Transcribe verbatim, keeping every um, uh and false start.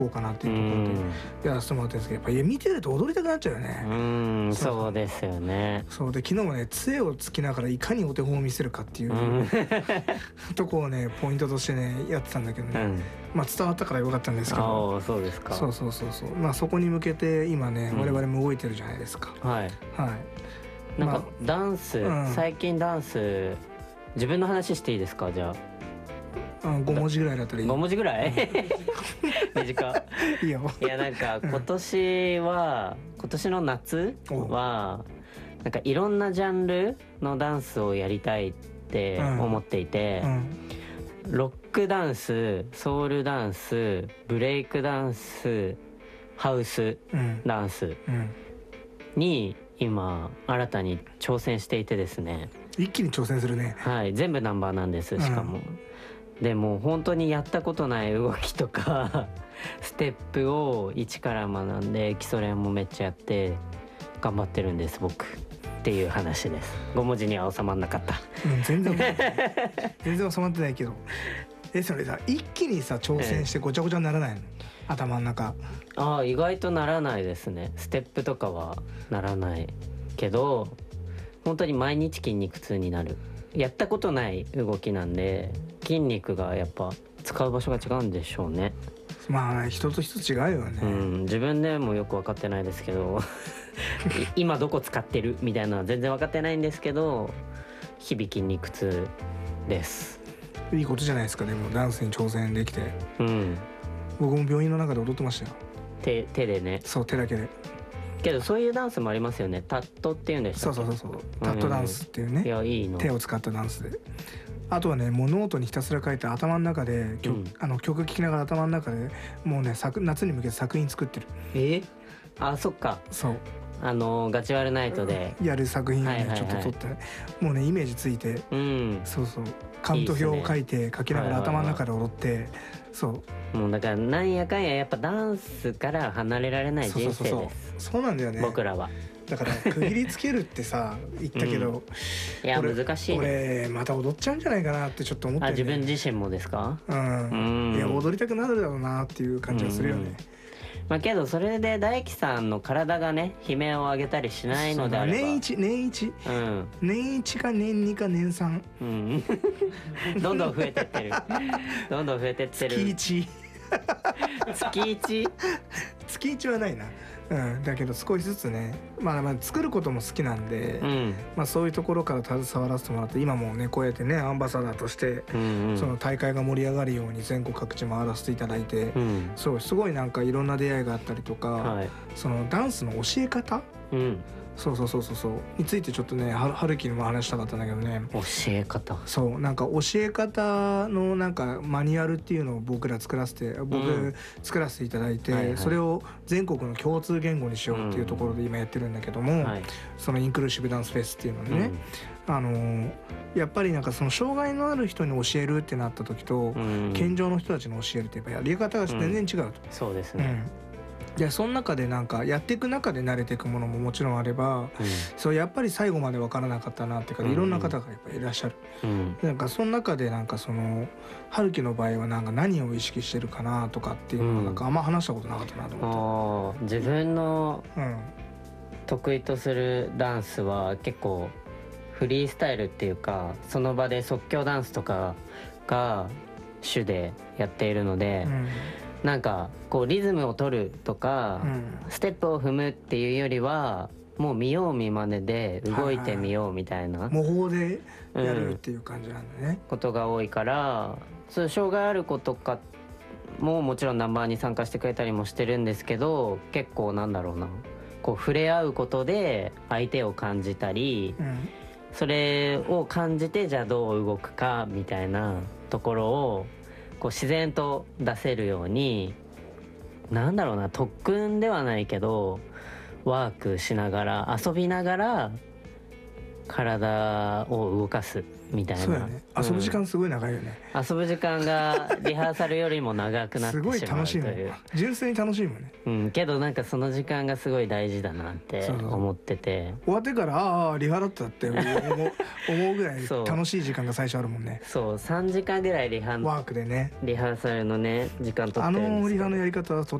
こうかなっていうところでやらせてもらってるんですけど、やっぱり見てると踊りたくなっちゃうよね。 うん、そうですよね。 そうで、昨日もね杖をつきながらいかにお手本を見せるかっていう、うん、とこをねポイントとしてねやってたんだけどね、うん、まあ伝わったからよかったんですけど。 あ、そうですか。 そうそうそうそう、まあそこに向けて今ね、うん、我々も動いてるじゃないですか。 はいはい。なんか、まあ、ダンス、うん、最近ダンス自分の話していいですか？じゃあご文字ぐらいだったらいい。 ご文字ぐらい短いいよ。 いや、なんか今年は、うん、今年の夏はなんかいろんなジャンルのダンスをやりたいって思っていて、うんうん、ロックダンス、ソウルダンス、ブレイクダンス、ハウスダンスに今新たに挑戦していてですね。 一気に挑戦するね。 はい、全部ナンバーなんです。しかも、うん、でも本当にやったことない動きとかステップを一から学んで基礎練もめっちゃやって頑張ってるんです僕っていう話です。ご文字には収まんなかった、 うん、全然全然収まってないけど、えそれさ一気にさ挑戦してごちゃごちゃにならないの、ええ、頭の中。 ああ、意外とならないですね。ステップとかはならないけど本当に毎日筋肉痛になる。やったことない動きなんで筋肉がやっぱ使う場所が違うんでしょうね。 まあ人と人違うよね、 うん、自分でもよく分かってないですけど今どこ使ってるみたいなのは全然分かってないんですけど日々筋肉痛です。 いいことじゃないですか。でもダンスに挑戦できて、 うん、 僕も病院の中で踊ってましたよ。 手, 手でね。 そう、手だけで。 けどそういうダンスもありますよね。タットっていうんでしたっけ？ そうそうそうそう、タットダンスっていうね、 いやいいの。 手を使ったダンスで。あとはね、もうノートにひたすら書いて頭の中で 曲,、うん、あの曲聴きながら頭の中でもうね作夏に向けて作品作ってる。 えあ、そっか。 そう、 あのガチワルナイトでやる作品をね、はいはいはい、ちょっと撮って、もうねイメージついて、うん、そうそうカウント表を書いて書きながら頭の中で踊って、はいはいはい、そうもうだからなんやかんややっぱダンスから離れられない人生です。そうそうそうそう、そうなんだよね僕らは。 だから区切りつけるってさ言ったけど、うん、 いや難しいね。 俺また踊っちゃうんじゃないかなってちょっと思って、ね、 あ、自分自身もですか？ うん、うん、いや踊りたくなるだろうなっていう感じがするよね、うん、 まあ、けどそれで大樹さんの体がね悲鳴を上げたりしないのであれば年一年一、うん、年一か年二か年三、 うん、どんどん増えてってるどんどん増えてってる。 月一月一月一はないな、うん、だけど少しずつね、まあ、まあ作ることも好きなんで、うん、まあ、そういうところから携わらせてもらって、今もねこうやってねアンバサダーとして、うんうん、その大会が盛り上がるように全国各地回らせていただいて、うん、そうすごいなんかいろんな出会いがあったりとか、はい、そのダンスの教え方、うん、そうそうそうそうそうについてちょっとねはるきにも話したかったんだけどね。 教え方、 そうなんか教え方のなんかマニュアルっていうのを僕ら作らせて僕、うん、作らせていただいて、はいはい、それを全国の共通言語にしようっていうところで今やってるんだけども、うん、はい、そのインクルーシブダンスフェスっていうのでね、うん、あのやっぱりなんかその障害のある人に教えるってなった時と、うん、健常の人たちに教えるってやっぱやり方が全然違うと、 うん、そうですね、 うん、でその中でなんかやっていく中で慣れていくものももちろんあれば、うん、そうやっぱり最後まで分からなかったなっていうか、いろんな方がやっぱりいらっしゃる、うん、なんかその中でなんかその春樹の場合はなんか何を意識してるかなとかっていうのがなんかあんま話したことなかったなと思って、 うん、自分の得意とするダンスは結構フリースタイルっていうかその場で即興ダンスとかが主でやっているので、うん、なんかこうリズムを取るとか、うん、ステップを踏むっていうよりはもう見よう見まねで動いてみようみたいな、はいはい、 模倣でやるっていう感じなんだね、 うん、ことが多いから、そう障害ある子とかももちろんナンバーに参加してくれたりもしてるんですけど、結構なんだろうな、こう触れ合うことで相手を感じたり、うん、それを感じてじゃあどう動くかみたいなところをこう自然と出せるように、なんだろうな、特訓ではないけどワークしながら遊びながら体を動かすみたいな。 そうやね、遊ぶ時間すごい長いよね、 うん、遊ぶ時間がリハーサルよりも長くなってしまうという。すごい楽しいもん、 純粋に楽しいもんね。 うん、けどなんかその時間がすごい大事だなって思ってて、 終わってからああリハだったって思う思うぐらい楽しい時間が最初あるもんね。 そうさんじかんぐらいリハワークでねリハーサルのね時間取ってるんですけど、 あのリハのやり方はと